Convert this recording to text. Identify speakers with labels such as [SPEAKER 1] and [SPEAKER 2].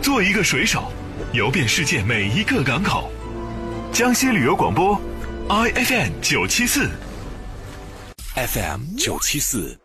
[SPEAKER 1] 做一个水手，游遍世界每一个港口。江西旅游广播 ，IFM 974，FM 974。